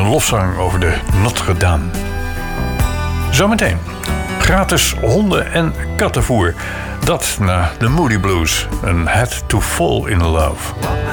lofzang over de Notre Dame. Zometeen gratis honden- en kattenvoer. Dat na de Moody Blues. Een Had to Fall in Love.